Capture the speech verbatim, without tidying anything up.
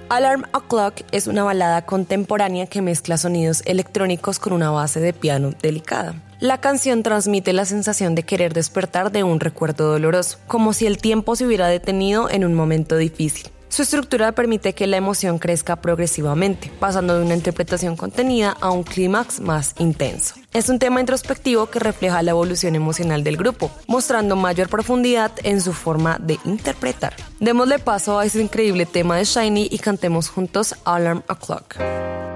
Alarm O'Clock es una balada contemporánea que mezcla sonidos electrónicos con una base de piano delicada. La canción transmite la sensación de querer despertar de un recuerdo doloroso, como si el tiempo se hubiera detenido en un momento difícil. Su estructura permite que la emoción crezca progresivamente, pasando de una interpretación contenida a un clímax más intenso. Es un tema introspectivo que refleja la evolución emocional del grupo, mostrando mayor profundidad en su forma de interpretar. Démosle paso a ese increíble tema de SHINee y cantemos juntos Alarm O'Clock.